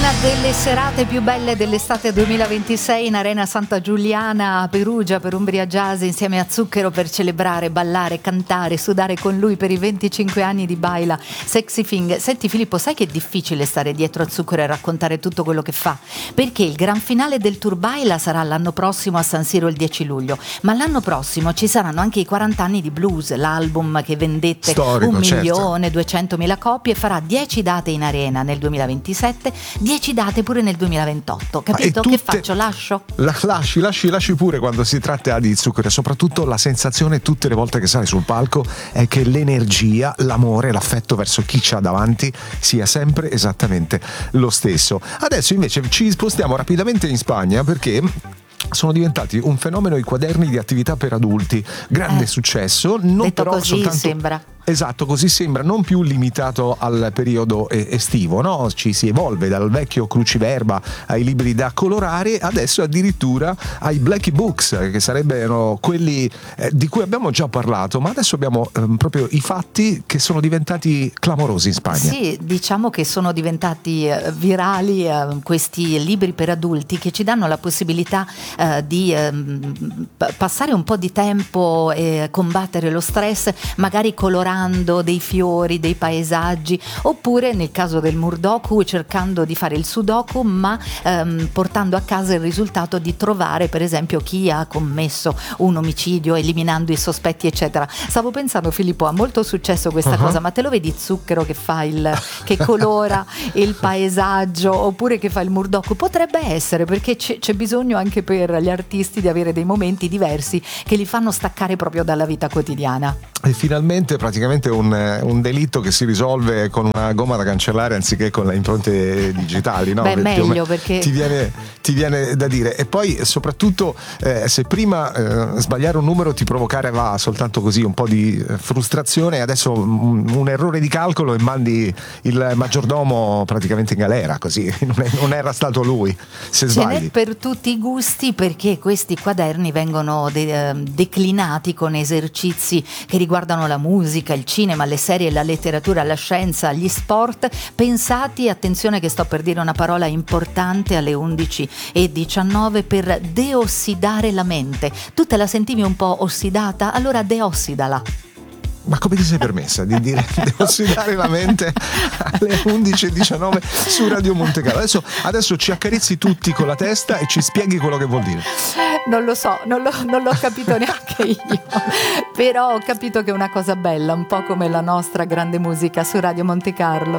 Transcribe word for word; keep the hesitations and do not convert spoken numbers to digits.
Delle serate più belle dell'estate duemilaventisei in Arena Santa Giuliana a Perugia per Umbria Jazz insieme a Zucchero per celebrare, ballare, cantare, sudare con lui per i venticinque anni di Baila Sexy Thing. Senti Filippo, sai che è difficile stare dietro a Zucchero e raccontare tutto quello che fa? Perché il gran finale del tour Baila sarà l'anno prossimo a San Siro il dieci luglio, ma l'anno prossimo ci saranno anche i quaranta anni di Blues, l'album che vendette Storico, un milione certo. duecentomila copie, farà dieci date in arena nel duemilaventisette, dieci date pure nel duemilaventotto, capito? Tutte... Che faccio? Lascio? La, lasci, lasci, lasci pure quando si tratta di Zucchero, e soprattutto la sensazione tutte le volte che sale sul palco è che l'energia, l'amore, l'affetto verso chi c'ha davanti sia sempre esattamente lo stesso. Adesso invece ci spostiamo rapidamente in Spagna perché sono diventati un fenomeno i quaderni di attività per adulti, grande eh, successo, non detto però così soltanto... sembra. Esatto, così sembra, non più limitato al periodo estivo, no? Ci si evolve dal vecchio cruciverba ai libri da colorare, adesso addirittura ai Blackie Books, che sarebbero quelli eh, di cui abbiamo già parlato, ma adesso abbiamo eh, proprio i fatti che sono diventati clamorosi in Spagna. Sì, diciamo che sono diventati eh, virali eh, questi libri per adulti che ci danno la possibilità eh, di eh, p- passare un po' di tempo e combattere lo stress, magari colorando dei fiori, dei paesaggi, oppure nel caso del Murdoku cercando di fare il Sudoku ma ehm, portando a casa il risultato di trovare per esempio chi ha commesso un omicidio, eliminando i sospetti eccetera. Stavo pensando Filippo, ha molto successo questa uh-huh. cosa, ma te lo vedi Zucchero che fa il che colora il paesaggio oppure che fa il Murdoku? Potrebbe essere, perché c'è, c'è bisogno anche per gli artisti di avere dei momenti diversi che li fanno staccare proprio dalla vita quotidiana. E finalmente praticamente un, un delitto che si risolve con una gomma da cancellare anziché con le impronte digitali, no? Beh, meglio, perché ti viene, ti viene da dire. E poi soprattutto eh, se prima eh, sbagliare un numero ti provocava soltanto così un po' di eh, frustrazione, adesso un, un errore di calcolo e mandi il maggiordomo praticamente in galera, così non, è, non era stato lui se sbagli. Ce n'è per tutti i gusti, perché questi quaderni vengono de- declinati con esercizi che riguardano la musica, il cinema, le serie, la letteratura, la scienza, gli sport, pensati, attenzione che sto per dire una parola importante, alle undici e diciannove, per deossidare la mente. Tu te la sentivi un po' ossidata? Allora deossidala. Ma come ti sei permessa di dire devo ossidare la mente alle undici e diciannove su Radio Monte Carlo? Adesso, adesso ci accarezzi tutti con la testa e ci spieghi quello che vuol dire. Non lo so, non, lo, non l'ho capito neanche io, però ho capito che è una cosa bella, un po' come la nostra grande musica su Radio Monte Carlo.